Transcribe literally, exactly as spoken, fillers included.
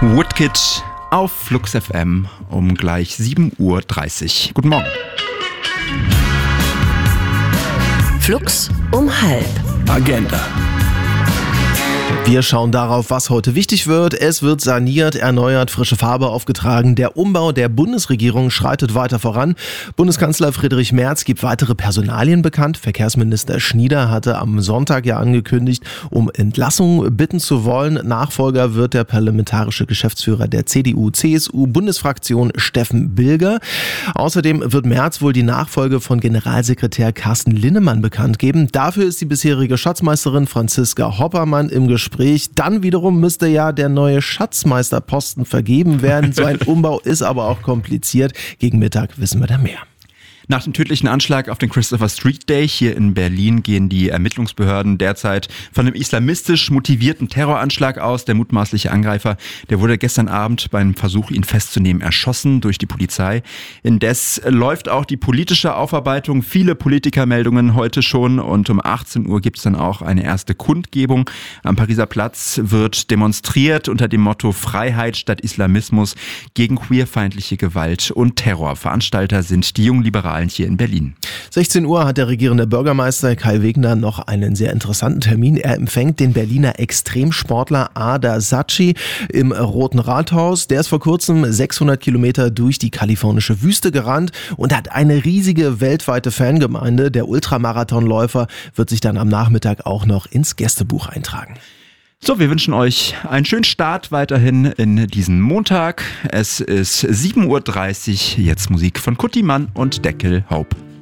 Woodkid auf Flux F M um gleich sieben Uhr dreißig. Guten Morgen. Flux um halb. Agenda. Wir schauen darauf, was heute wichtig wird. Es wird saniert, erneuert, frische Farbe aufgetragen. Der Umbau der Bundesregierung schreitet weiter voran. Bundeskanzler Friedrich Merz gibt weitere Personalien bekannt. Verkehrsminister Schnieder hatte am Sonntag ja angekündigt, um Entlassung bitten zu wollen. Nachfolger wird der parlamentarische Geschäftsführer der C D U C S U-Bundesfraktion Steffen Bilger. Außerdem wird Merz wohl die Nachfolge von Generalsekretär Carsten Linnemann bekannt geben. Dafür ist die bisherige Schatzmeisterin Franziska Hoppermann im Gespräch. Dann wiederum müsste ja der neue Schatzmeisterposten vergeben werden. So ein Umbau ist aber auch kompliziert. Gegen Mittag wissen wir da mehr. Nach dem tödlichen Anschlag auf den Christopher Street Day hier in Berlin gehen die Ermittlungsbehörden derzeit von einem islamistisch motivierten Terroranschlag aus. Der mutmaßliche Angreifer, der wurde gestern Abend beim Versuch, ihn festzunehmen, erschossen durch die Polizei. Indes läuft auch die politische Aufarbeitung. Viele Politikermeldungen heute schon und um achtzehn Uhr gibt es dann auch eine erste Kundgebung. Am Pariser Platz wird demonstriert unter dem Motto Freiheit statt Islamismus gegen queerfeindliche Gewalt und Terror. Veranstalter sind die jungen Liberalen hier in Berlin. sechzehn Uhr hat der regierende Bürgermeister Kai Wegner noch einen sehr interessanten Termin. Er empfängt den Berliner Extremsportler Ada Sacchi im Roten Rathaus. Der ist vor kurzem sechshundert Kilometer durch die kalifornische Wüste gerannt und hat eine riesige weltweite Fangemeinde. Der Ultramarathonläufer wird sich dann am Nachmittag auch noch ins Gästebuch eintragen. So, wir wünschen euch einen schönen Start weiterhin in diesen Montag. Es ist sieben Uhr dreißig, jetzt Musik von Kutti Mann und Deckel Hope.